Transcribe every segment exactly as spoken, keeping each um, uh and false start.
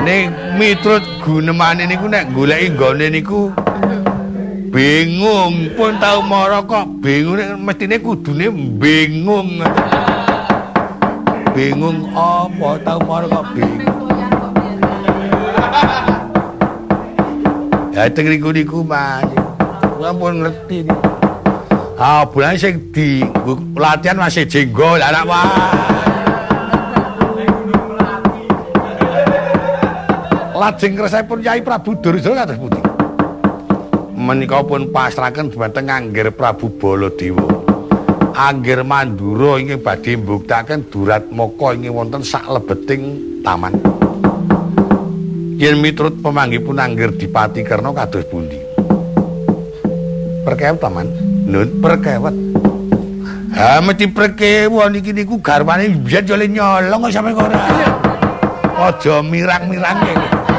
Ning miturut gunemane niku nek goleki nggone niku bingung pun tau mara kok bingung nek mestine kudune bingung. Bingung apa tau mara kok bingung. Ya teng niku niku Mas. Kula pun ngerti niku. Ah bulan sing di latihan masih jenggo lah anak wae. Lajeng kresepun Yai Prabu Duryudana kados pundi? Menika pun pasrahaken dhumateng Angger Prabu Baladewa. Angger Mandura ingkang badhe mbuktakaken Duratmaka ingkang wonten saklebeting taman. Yen miturut pamanggihipun Angger Dipati Karna kados pundi? Perkewet taman. Nun perkewet. Ha mesti perkewon iki niku garwane biyen yo le nyolong kok sampe kok ora. Aja mirang-mirange.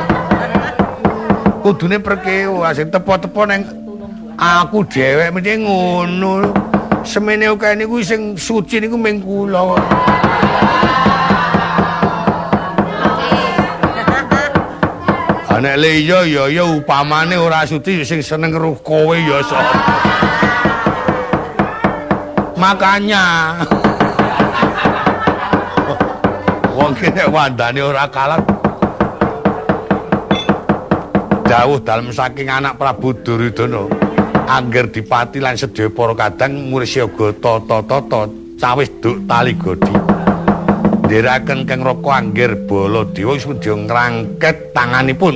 Kudune perkewo asing tepo-tepo neng aku dhewek mesti ngono. Semene oke niku sing suci niku ming kula. Nek le iya ya ya upamane ora suci sing seneng karo kowe ya sapa. Makanya wong kene wandane ora kalah dawuh dalem saking anak Prabu Duryudana Angger Dipati lan sedaya para kadang mursyaga tata-tata cawis duk tali godi ndherekaken Kang Raka Angger Baladewa wis medya ngrangket tanganipun